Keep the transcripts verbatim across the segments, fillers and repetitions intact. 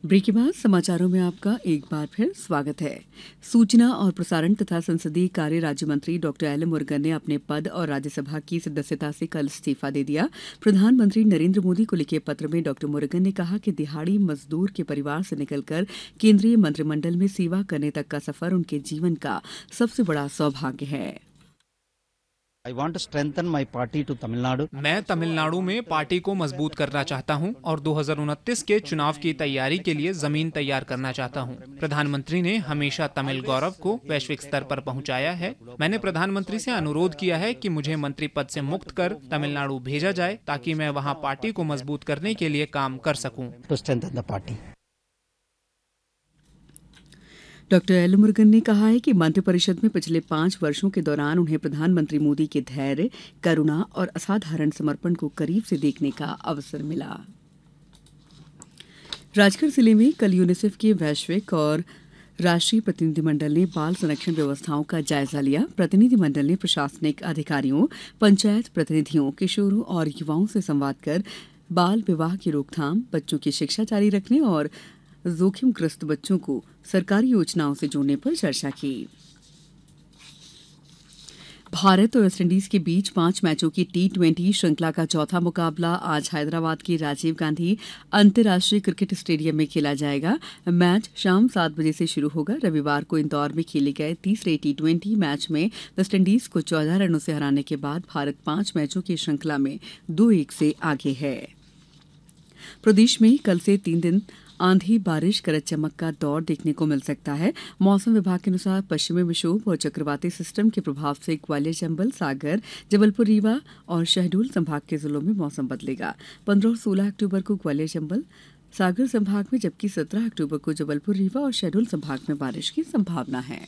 Break के बाद समाचारों में आपका एक बार फिर स्वागत है। सूचना और प्रसारण तथा संसदीय कार्य राज्य मंत्री डॉक्टर एल मुरुगन ने अपने पद और राज्यसभा की सदस्यता से कल इस्तीफा दे दिया। प्रधानमंत्री नरेंद्र मोदी को लिखे पत्र में डॉक्टर मुरुगन ने कहा कि दिहाड़ी मजदूर के परिवार से निकलकर केंद्रीय मंत्रिमंडल में सेवा करने तक का सफर उनके जीवन का सबसे बड़ा सौभाग्य है। I want to strengthen my party to Tamil Nadu. मैं तमिलनाडु में पार्टी को मजबूत करना चाहता हूं और दो हज़ार उनतीस के चुनाव की तैयारी के लिए जमीन तैयार करना चाहता हूं। प्रधानमंत्री ने हमेशा तमिल गौरव को वैश्विक स्तर पर पहुंचाया है। मैंने प्रधानमंत्री से अनुरोध किया है कि मुझे मंत्री पद से मुक्त कर तमिलनाडु भेजा जाए ताकि मैं वहां पार्टी को मजबूत करने के लिए काम कर सकूं। To strengthen the party. Doctor L Murugan ने कहा है कि मंत्रिपरिषद में पिछले पांच वर्षों के दौरान उन्हें प्रधानमंत्री मोदी के धैर्य, करुणा और असाधारण समर्पण को करीब से देखने का अवसर मिला। राजगढ़ जिले में कल यूनिसेफ के वैश्विक और राष्ट्रीय प्रतिनिधिमंडल ने बाल संरक्षण व्यवस्थाओं का जायजा लिया। प्रतिनिधिमंडल ने प्रशासनिक अधिकारियों, पंचायत प्रतिनिधियों, किशोरों और युवाओं से संवाद कर बाल विवाह की रोकथाम, बच्चों की शिक्षा जारी रखने और जोखिमग्रस्त बच्चों को सरकारी योजनाओं से जोड़ने पर चर्चा की। भारत और वेस्टइंडीज के बीच पांच मैचों की टी ट्वेंटी श्रृंखला का चौथा मुकाबला आज हैदराबाद के राजीव गांधी अंतर्राष्ट्रीय क्रिकेट स्टेडियम में खेला जाएगा। मैच शाम सात बजे से शुरू होगा। रविवार को इंदौर में खेले गए तीसरे टी ट्वेंटी मैच में वेस्टइंडीज को चौदह रनों से हराने के बाद भारत पांच मैचों की श्रृंखला में दो एक से आगे है। प्रदेश में कल से तीन दिन आंधी, बारिश, गरज चमक का दौर देखने को मिल सकता है। मौसम विभाग के अनुसार पश्चिमी विक्षोभ और चक्रवाती सिस्टम के प्रभाव से ग्वालियर चंबल, सागर, जबलपुर, रीवा और शहडोल संभाग के जिलों में मौसम बदलेगा। पंद्रह और सोलह अक्टूबर को ग्वालियर चंबल, सागर संभाग में, जबकि सत्रह अक्टूबर को जबलपुर, रीवा और शहडोल संभाग में बारिश की संभावना है।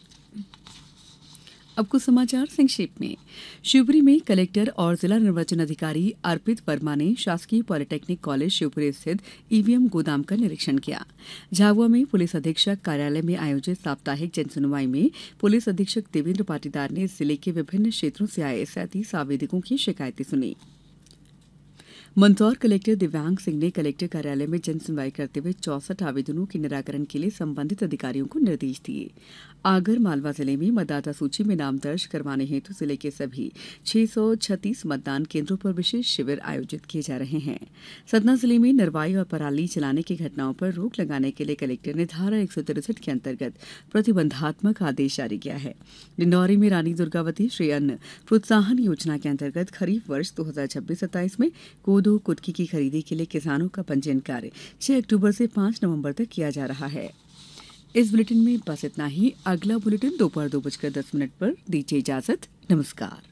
अब कुछ समाचार संक्षेप में। शिवपुरी में कलेक्टर और जिला निर्वाचन अधिकारी अर्पित वर्मा ने शासकीय पॉलिटेक्निक कॉलेज शिवपुरी स्थित ईवीएम गोदाम का निरीक्षण किया। झाबुआ में पुलिस अधीक्षक कार्यालय में आयोजित साप्ताहिक जनसुनवाई में पुलिस अधीक्षक देवेंद्र पाटीदार ने जिले के विभिन्न क्षेत्रों से आए सैंतीस आवेदकों की शिकायतें सुनी। मंदसौर कलेक्टर दिव्यांग सिंह ने कलेक्टर कार्यालय में जन सुनवाई करते हुए चौसठ आवेदनों के निराकरण के लिए संबंधित अधिकारियों को निर्देश दिए। आगर मालवा जिले में मतदाता सूची में नाम दर्ज करवाने हेतु जिले के सभी छह सौ छत्तीस मतदान केंद्रों पर विशेष शिविर आयोजित किए जा रहे हैं। सतना जिले में नरवाई और पराली जलाने की घटनाओं पर रोक लगाने के लिए कलेक्टर ने धारा एक सौ तिरसठ के अंतर्गत प्रतिबंधात्मक आदेश जारी किया है। डिंडौरी में रानी दुर्गावती श्री अन्न प्रोत्साहन योजना के अंतर्गत खरीफ वर्ष दो हजार छब्बीस सत्ताईस में कोदो, कुटकी की खरीदी के लिए किसानों का पंजीयन कार्य छह अक्टूबर से पांच नवंबर तक किया जा रहा है। इस बुलेटिन में बस इतना ही। अगला बुलेटिन दोपहर दो बजकर दस मिनट पर। दीजिए इजाजत। नमस्कार।